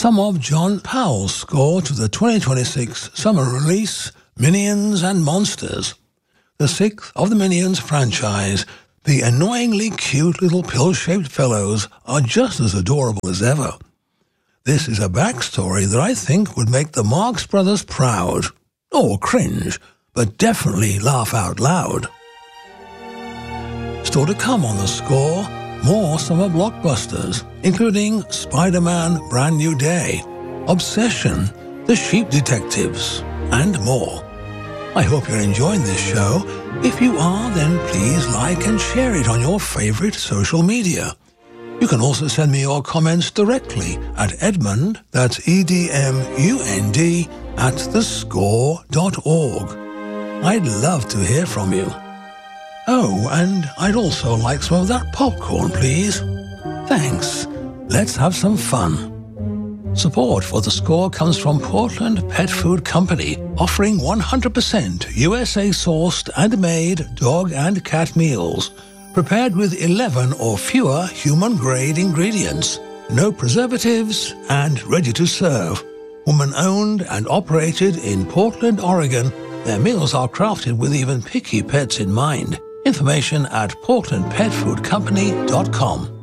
some of John Powell's score to the 2026 summer release, Minions and Monsters. The sixth of the Minions franchise, the annoyingly cute little pill-shaped fellows are just as adorable as ever. This is a backstory that I think would make the Marx Brothers proud. Or cringe, but definitely laugh out loud. Still to come on the score, more summer blockbusters, including Spider-Man Brand New Day, Obsession, The Sheep Detectives, and more. I hope you're enjoying this show. If you are, then please like and share it on your favorite social media. You can also send me your comments directly at Edmund, that's EDMUND, @thescore.org. I'd love to hear from you. Oh, and I'd also like some of that popcorn, please. Thanks. Let's have some fun. Support for The Score comes from Portland Pet Food Company, offering 100% USA-sourced and made dog and cat meals, prepared with 11 or fewer human-grade ingredients, no preservatives, and ready to serve. Woman-owned and operated in Portland, Oregon, their meals are crafted with even picky pets in mind. Information at portlandpetfoodcompany.com.